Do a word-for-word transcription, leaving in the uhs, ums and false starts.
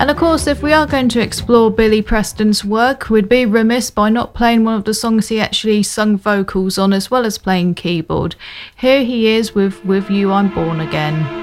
And of course, if we are going to explore Billy Preston's work, we'd be remiss by not playing one of the songs he actually sung vocals on as well as playing keyboard. Here he is with With You I'm Born Again.